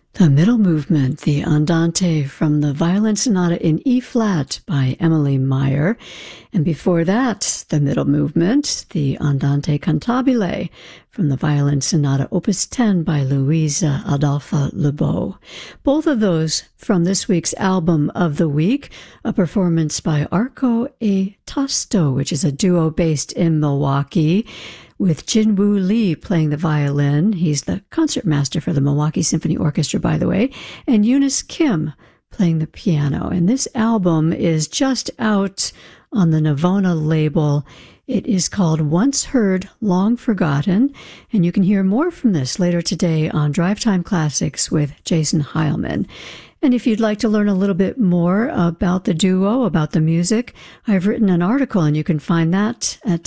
The middle movement, the Andante from the Violin Sonata in E-flat by Emily Meyer. And before that, the middle movement, the Andante Cantabile from the Violin Sonata Opus 10 by Luisa Adolfa Lebeau. Both of those from this week's Album of the Week, a performance by Arco e Tasto, which is a duo based in Milwaukee, with Jin-Woo Lee playing the violin. He's the concertmaster for the Milwaukee Symphony Orchestra, by the way, and Eunice Kim playing the piano. And this album is just out on the Navona label. It is called Once Heard, Long Forgotten, and you can hear more from this later today on Drive Time Classics with Jason Heilman. And if you'd like to learn a little bit more about the duo, about the music, I've written an article, and you can find that at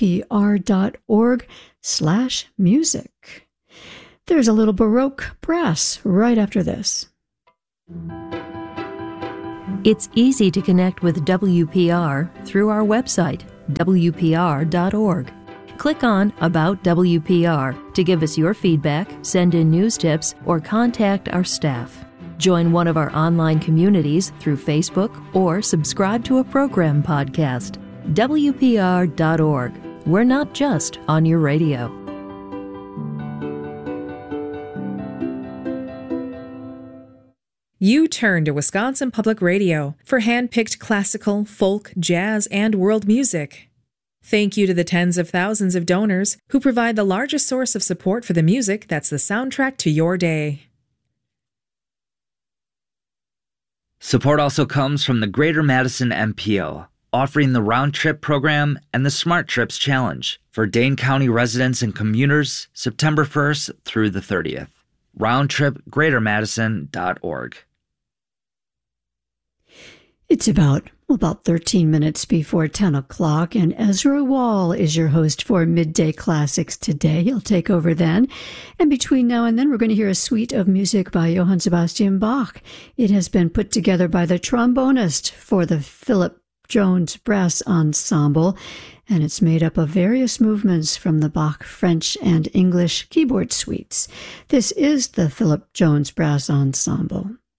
wpr.org/music. There's a little Baroque brass right after this. It's easy to connect with WPR through our website, wpr.org. Click on About WPR to give us your feedback, send in news tips, or contact our staff. Join one of our online communities through Facebook or subscribe to a program podcast. WPR.org. We're not just on your radio. You turn to Wisconsin Public Radio for hand-picked classical, folk, jazz, and world music. Thank you to the tens of thousands of donors who provide the largest source of support for the music that's the soundtrack to your day. Support also comes from the Greater Madison MPO, offering the Round Trip program and the Smart Trips Challenge for Dane County residents and commuters September 1st through the 30th. RoundTripGreaterMadison.org. It's about 13 minutes before 10 o'clock, and Ezra Wall is your host for Midday Classics today. He'll take over then. And between now and then, we're going to hear a suite of music by Johann Sebastian Bach. It has been put together by the trombonist for the Philip Jones Brass Ensemble, and it's made up of various movements from the Bach French and English keyboard suites. This is the Philip Jones Brass Ensemble.